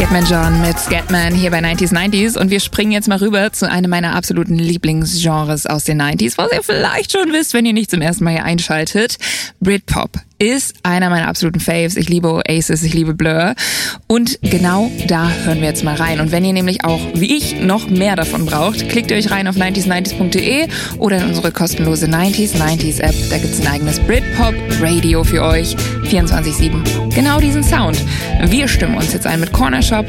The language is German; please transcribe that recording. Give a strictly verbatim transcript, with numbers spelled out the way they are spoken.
Scatman John mit Scatman hier bei neunzig neunzig und wir springen jetzt mal rüber zu einem meiner absoluten Lieblingsgenres aus den neunziger, was ihr vielleicht schon wisst, wenn ihr nicht zum ersten Mal hier einschaltet. Britpop ist einer meiner absoluten Faves. Ich liebe Oasis, ich liebe Blur und genau da hören wir jetzt mal rein. Und wenn ihr nämlich auch, wie ich, noch mehr davon braucht, klickt ihr euch rein auf neunzig neunzig punkt de oder in unsere kostenlose neunzig neunzig App. Da gibt's ein eigenes Britpop-Radio für euch, vierundzwanzig sieben. Genau diesen Sound. Wir stimmen uns jetzt ein mit Corner Shop